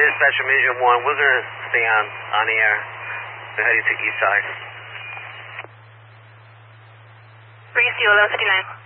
Dispatcher Medium 1, we're going to stay on the air. We're heading to east side. Breeze, 1159.